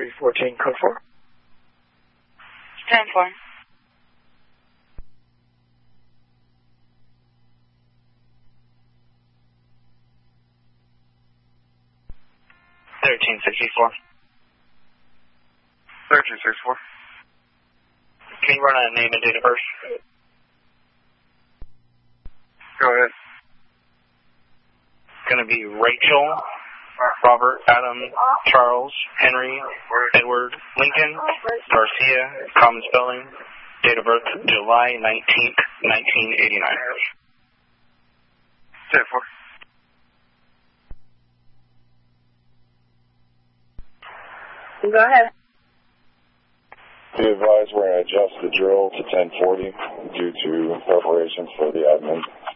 314, code 4. 10-4. $13.64. 13.64. Can you run a name and date of birth? Go ahead. It's going to be Rachel, Robert, Adam, Charles, Henry, Edward, Lincoln, Garcia, common spelling, date of birth July 19th, 1989. 10-4. Go ahead. Be advised we're going to adjust the drill to 1040 due to preparations for the admin.